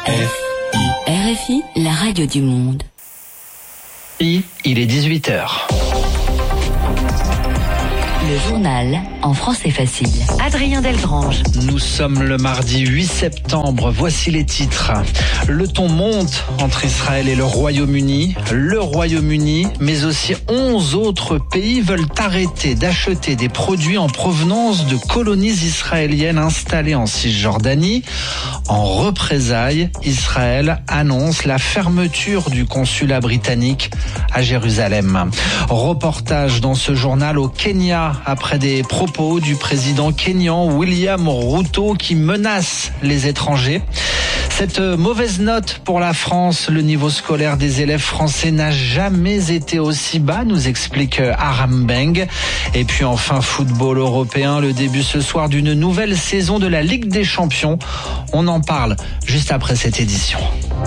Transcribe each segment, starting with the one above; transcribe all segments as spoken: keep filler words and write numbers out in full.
R F I, la radio du monde. Il est dix-huit heures. Le journal en français facile. Adrien Delgrange. Nous sommes le mardi huit septembre. Voici les titres. Le ton monte entre Israël et le Royaume-Uni. Le Royaume-Uni, mais aussi onze autres pays veulent arrêter d'acheter des produits en provenance de colonies israéliennes installées en Cisjordanie. En représailles, Israël annonce la fermeture du consulat britannique à Jérusalem. Reportage dans ce journal au Kenya après des propos du président kényan William Ruto qui menace les étrangers. Cette mauvaise note pour la France, le niveau scolaire des élèves français n'a jamais été aussi bas, nous explique Aram Beng. Et puis enfin, football européen, le début ce soir d'une nouvelle saison de la Ligue des Champions. On en parle juste après cette édition.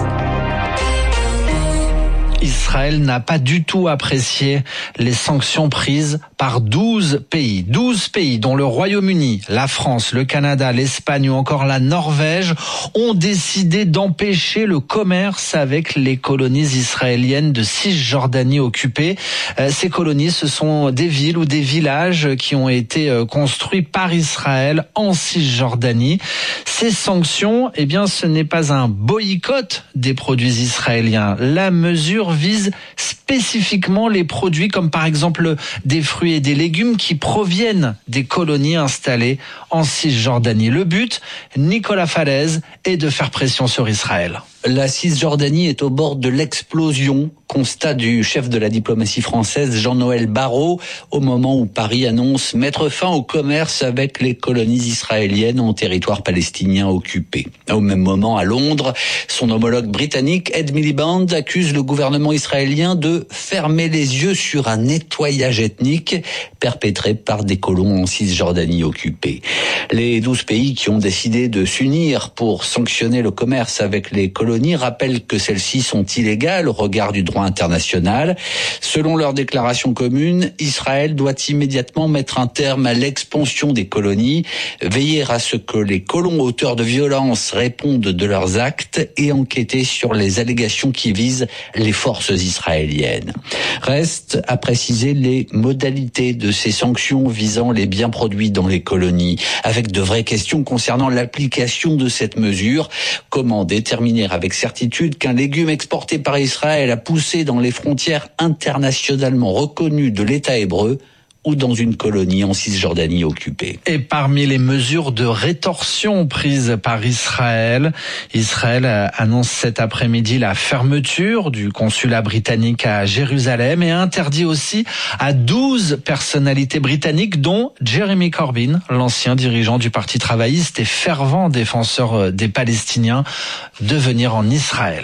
Israël n'a pas du tout apprécié les sanctions prises par douze pays. douze pays dont le Royaume-Uni, la France, le Canada, l'Espagne ou encore la Norvège ont décidé d'empêcher le commerce avec les colonies israéliennes de Cisjordanie occupées. Ces colonies, ce sont des villes ou des villages qui ont été construits par Israël en Cisjordanie. Ces sanctions, eh bien, ce n'est pas un boycott des produits israéliens. La mesure vise spécifiquement les produits comme par exemple des fruits et des légumes qui proviennent des colonies installées en Cisjordanie. Le but, Nicolas Falaise, est de faire pression sur Israël. La Cisjordanie est au bord de l'explosion, constat du chef de la diplomatie française Jean-Noël Barrot, au moment où Paris annonce mettre fin au commerce avec les colonies israéliennes en territoire palestinien occupé. Au même moment, à Londres, son homologue britannique Ed Miliband accuse le gouvernement israélien de fermer les yeux sur un nettoyage ethnique perpétré par des colons en Cisjordanie occupée. Les douze pays qui ont décidé de s'unir pour sanctionner le commerce avec les colonies rappellent que celles-ci sont illégales au regard du droit international. Selon leur déclaration commune, Israël doit immédiatement mettre un terme à l'expansion des colonies, veiller à ce que les colons auteurs de violences répondent de leurs actes et enquêter sur les allégations qui visent les forces israéliennes. Reste à préciser les modalités de ces sanctions visant les biens produits dans les colonies, avec de vraies questions concernant l'application de cette mesure. Comment déterminer avec certitude qu'un légume exporté par Israël a poussé dans les frontières internationalement reconnues de l'État hébreu ou dans une colonie en Cisjordanie occupée. Et parmi les mesures de rétorsion prises par Israël, Israël annonce cet après-midi la fermeture du consulat britannique à Jérusalem et interdit aussi à douze personnalités britanniques, dont Jeremy Corbyn, l'ancien dirigeant du Parti travailliste et fervent défenseur des Palestiniens, de venir en Israël.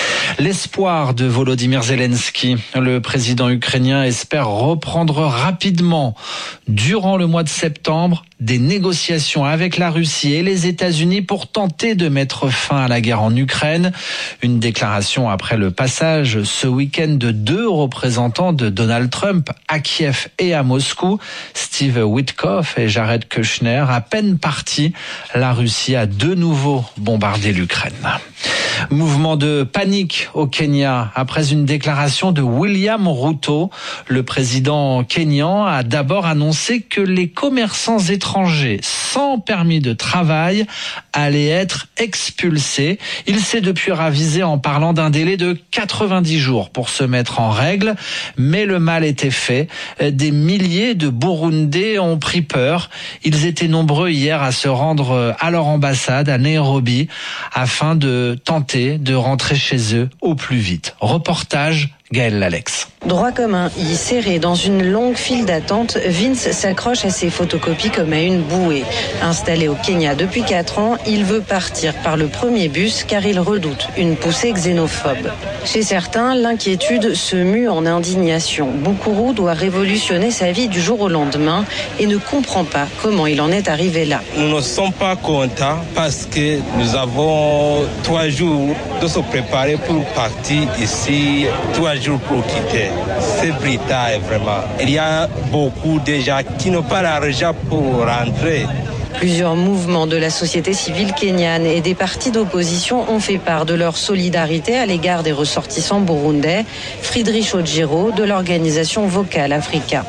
L'espoir de Volodymyr Zelensky, le président ukrainien, espère reprendre rapidement, durant le mois de septembre, des négociations avec la Russie et les États-Unis pour tenter de mettre fin à la guerre en Ukraine. Une déclaration après le passage ce week-end de deux représentants de Donald Trump à Kiev et à Moscou, Steve Witkoff et Jared Kushner. À peine partis, la Russie a de nouveau bombardé l'Ukraine. Mouvement de panique au Kenya après une déclaration de William Ruto. Le président kényan a d'abord annoncé que les commerçants étrangers sans permis de travail allaient être expulsés. Il s'est depuis ravisé en parlant d'un délai de quatre-vingt-dix jours pour se mettre en règle, mais le mal était fait. Des milliers de Burundais ont pris peur. Ils étaient nombreux hier à se rendre à leur ambassade à Nairobi afin de tenter de rentrer chez eux au plus vite. Reportage Gaël Lalex. Droit commun, y serré dans une longue file d'attente, Vince s'accroche à ses photocopies comme à une bouée. Installé au Kenya depuis quatre ans, il veut partir par le premier bus car il redoute une poussée xénophobe. Chez certains, l'inquiétude se mue en indignation. Bukuru doit révolutionner sa vie du jour au lendemain et ne comprend pas comment il en est arrivé là. Nous ne sommes pas contents parce que nous avons trois jours de se préparer pour partir ici, trois jours pour quitter. C'est brutal, vraiment. Il y a beaucoup de gens qui n'ont pas l'argent pour rentrer. Plusieurs mouvements de la société civile kenyane et des partis d'opposition ont fait part de leur solidarité à l'égard des ressortissants burundais. Friedrich Ojiro de l'organisation Vocal Africa.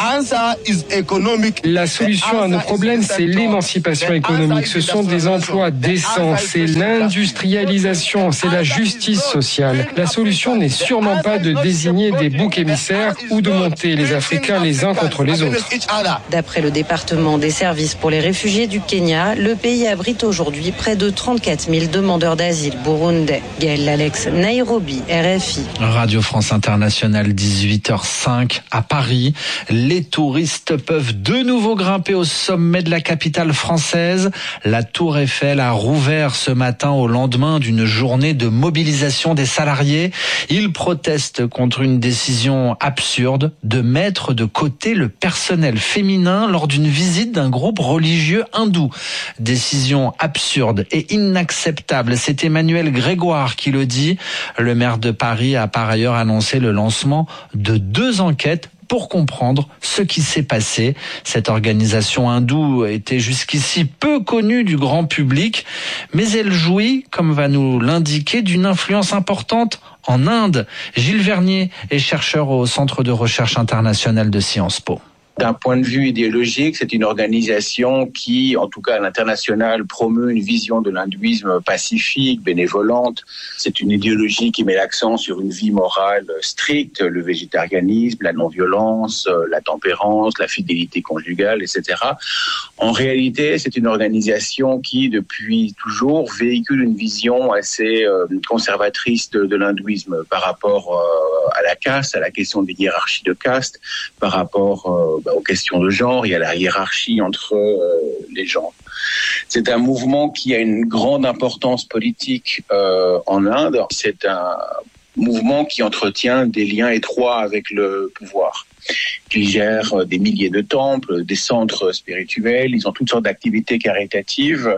La solution à nos problèmes, c'est l'émancipation économique. Ce sont des emplois décents, c'est l'industrialisation, c'est la justice sociale. La solution n'est sûrement pas de désigner des boucs émissaires ou de monter les Africains les uns contre les autres. D'après le département des services pour les réfugiés du Kenya, le pays abrite aujourd'hui près de trente-quatre mille demandeurs d'asile burundais. Gaël Alex, Nairobi, R F I. Radio France Internationale, dix-huit heures cinq à Paris. Les touristes peuvent de nouveau grimper au sommet de la capitale française. La Tour Eiffel a rouvert ce matin au lendemain d'une journée de mobilisation des salariés. Ils protestent contre une décision absurde de mettre de côté le personnel féminin lors d'une visite d'un groupe religieux hindou. Décision absurde et inacceptable. C'est Emmanuel Grégoire qui le dit. Le maire de Paris a par ailleurs annoncé le lancement de deux enquêtes pour comprendre ce qui s'est passé. Cette organisation hindoue était jusqu'ici peu connue du grand public, mais elle jouit, comme va nous l'indiquer, d'une influence importante en Inde. Gilles Vernier est chercheur au Centre de recherche international de Sciences Po. D'un point de vue idéologique, c'est une organisation qui, en tout cas à l'international, promeut une vision de l'hindouisme pacifique, bénévolente. C'est une idéologie qui met l'accent sur une vie morale stricte, le végétarianisme, la non-violence, la tempérance, la fidélité conjugale, et cetera. En réalité, c'est une organisation qui, depuis toujours, véhicule une vision assez conservatrice de, de l'hindouisme par rapport à la caste, à la question des hiérarchies de caste, par rapport aux questions de genre, il y a la hiérarchie entre euh, les genres. C'est un mouvement qui a une grande importance politique euh, en Inde. C'est un mouvement qui entretient des liens étroits avec le pouvoir. Ils gèrent des milliers de temples, des centres spirituels, ils ont toutes sortes d'activités caritatives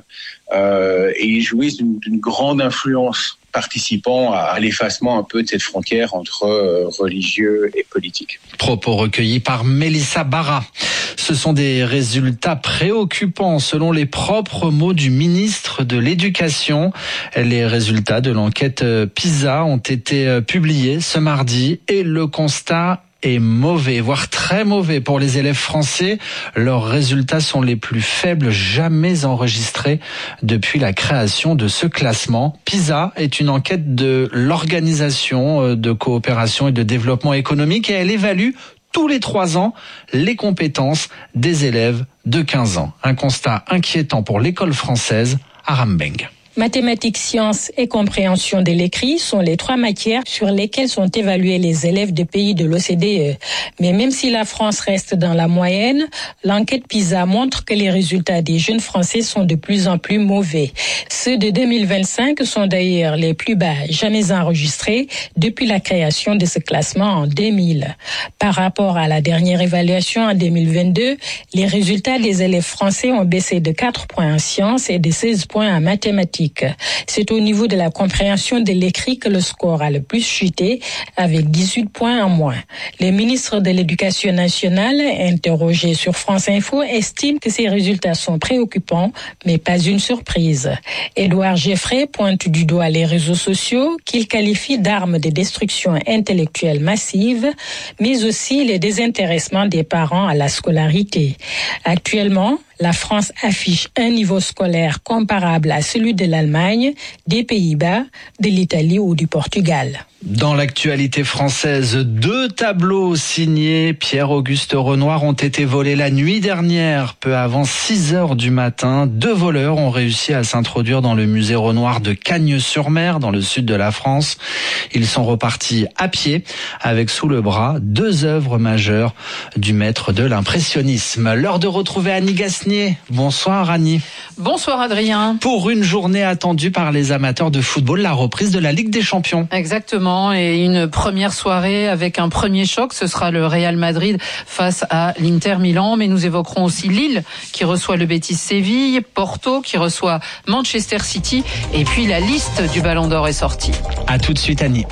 euh, et ils jouissent d'une, d'une grande influence, participant à l'effacement un peu de cette frontière entre euh, religieux et politique. Propos recueillis par Mélissa Barra. Ce sont des résultats préoccupants selon les propres mots du ministre de l'Éducation. Les résultats de l'enquête PISA ont été publiés ce mardi et le constat est mauvais, voire très mauvais pour les élèves français. Leurs résultats sont les plus faibles jamais enregistrés depuis la création de ce classement. PISA est une enquête de l'Organisation de coopération et de développement économique et elle évalue tous les trois ans les compétences des élèves de quinze ans. Un constat inquiétant pour l'école française à Rambeng. Mathématiques, sciences et compréhension de l'écrit sont les trois matières sur lesquelles sont évalués les élèves des pays de l'O C D E. Mais même si la France reste dans la moyenne, l'enquête PISA montre que les résultats des jeunes Français sont de plus en plus mauvais. Ceux de deux mille vingt-cinq sont d'ailleurs les plus bas jamais enregistrés depuis la création de ce classement en deux mille. Par rapport à la dernière évaluation en deux mille vingt-deux, les résultats des élèves français ont baissé de quatre points en sciences et de seize points en mathématiques. C'est au niveau de la compréhension de l'écrit que le score a le plus chuté, avec dix-huit points en moins. Les ministres de l'Éducation nationale, interrogés sur France Info, estiment que ces résultats sont préoccupants, mais pas une surprise. Édouard Geffray pointe du doigt les réseaux sociaux, qu'il qualifie d'armes de destruction intellectuelle massive, mais aussi le désintéressement des parents à la scolarité. Actuellement, la France affiche un niveau scolaire comparable à celui de l'Allemagne, des Pays-Bas, de l'Italie ou du Portugal. Dans l'actualité française, deux tableaux signés Pierre-Auguste Renoir ont été volés la nuit dernière, peu avant six heures du matin. Deux voleurs ont réussi à s'introduire dans le musée Renoir de Cagnes-sur-Mer, dans le sud de la France. Ils sont repartis à pied, avec sous le bras deux œuvres majeures du maître de l'impressionnisme. L'heure de retrouver Annie Gasnier. Bonsoir Annie. Bonsoir Adrien. Pour une journée attendue par les amateurs de football, la reprise de la Ligue des Champions. Exactement. Et une première soirée avec un premier choc, ce sera le Real Madrid face à l'Inter Milan, mais nous évoquerons aussi Lille qui reçoit le Betis Séville, Porto qui reçoit Manchester City, et puis la liste du Ballon d'Or est sortie. À tout de suite Annie.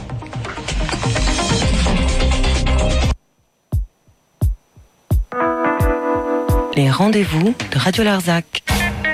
Les rendez-vous de Radio Larzac.